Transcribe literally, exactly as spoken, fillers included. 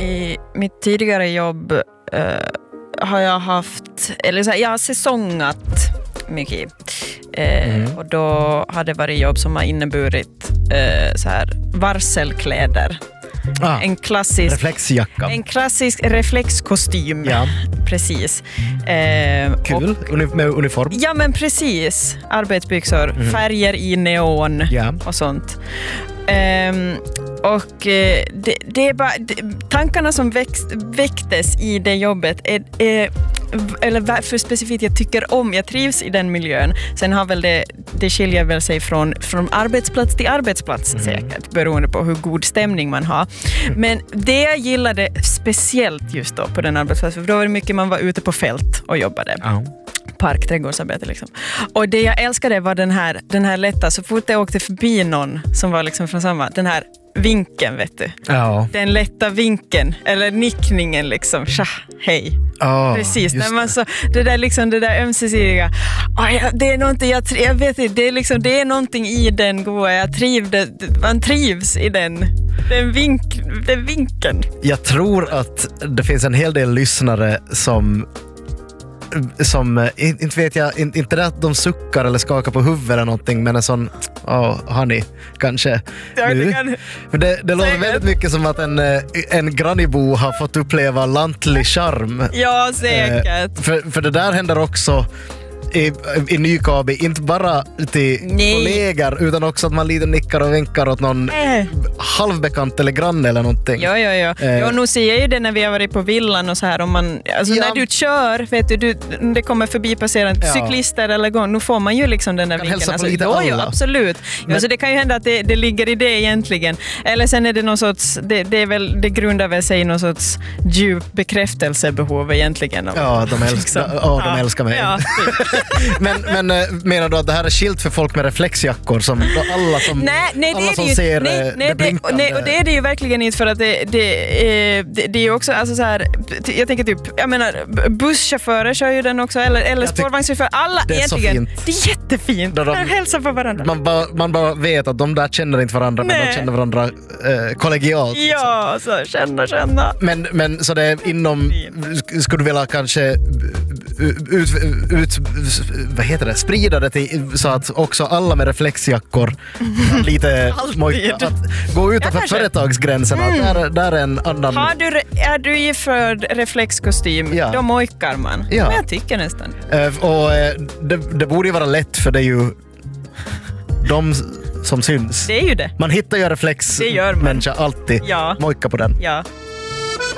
i mitt tidigare jobb uh, har jag haft, eller så här, jag har säsongat mycket. Uh, mm. Och då har det varit jobb som har inneburit uh, så här varselkläder. Ah, en klassisk reflexjacka. En klassisk reflexkostym. Ja. Precis. Eh, Kul, och, med uniform. Ja, men precis. Arbetsbyxor, mm. färger i neon ja. och sånt. Um, och uh, det, det är bara det, tankarna som växt, väcktes i det jobbet är, är eller varför specifikt jag tycker om, jag trivs i den miljön. Sen har väl det, det skiljer väl sig från, från arbetsplats till arbetsplats mm. säkert, beroende på hur god stämning man har. Mm. Men det jag gillade speciellt just då på den arbetsplatsen, för då var det mycket man var ute på fält och jobbade. Oh. Park, trädgårdsarbete liksom. Och det jag älskade var den här, den här lätta, så fort jag åkte förbi någon som var liksom från samma, den här vinkeln, vet du. Ja. Den lätta vinkeln, eller nickningen liksom. Tja, hej. Oh, precis, när man så, det där liksom, det där ömsesidiga. Oh, ja, det är någonting, jag, jag vet inte, det är liksom, det är någonting i den goa, jag trivde, man trivs i den, den, vink, den vinkeln. Jag tror att det finns en hel del lyssnare som som, inte vet jag, inte det att de suckar eller skakar på huvudet eller någonting, men en sån, ja, oh, honey, kanske ja, nu. Det, kan... För det, det låter väldigt mycket som att en, en grannibo har fått uppleva lantlig charm. Ja, säkert. Eh, för, för det där händer också i, i Nykabi, inte bara till Nej. kollegor utan också att man lite nickar och vinkar åt någon äh. halvbekant eller granne eller någonting. Ja, ja, ja. Eh. ja nu ser jag ju det när vi har varit på villan och så här, om man, alltså ja. när du kör, vet du, du det kommer förbi passerande ja. cyklister eller gång, nu får man ju liksom den där kan vinkeln. Alltså, då, ja, absolut. Men, ja, så det kan ju hända att det, det ligger i det egentligen. Eller sen är det någon sorts, det, det, är väl, det grundar väl sig i någon sorts djup bekräftelsebehov egentligen. Ja, de älskar, liksom. ja, de ja. älskar mig. Ja, men, men menar du att det här är skilt för folk med reflexjackor som alla som, nej, nej, alla det som ju, ser nej, nej, det blinkande? Nej, och det är det ju verkligen inte, för att det, det, det, det är ju också alltså så här, jag tänker typ, jag menar busschaufförer kör ju den också, eller, eller spårvagnschaufförer, alla det är egentligen. Så fint. Det är jättefint. De, de hälsar på varandra. Man bara, man bara vet att de där känner inte varandra, nej. men de känner varandra eh, kollegialt. Ja, så känna, känna. Men, men så det är inom, skulle du vilja kanske ut, ut, vad heter det, sprida det till, så att också alla med reflexjackor lite mojka, att gå utanför ja, företagsgränserna. Mm. Där, där är en annan... Har du, är du iförd reflexkostym, ja. då mojkar man. Ja. Men jag tycker nästan. Uh, och uh, det, det borde ju vara lätt, för det är ju de som syns. Det är ju det. Man hittar ju reflexmänniska alltid. Ja. Mojka på den. Ja.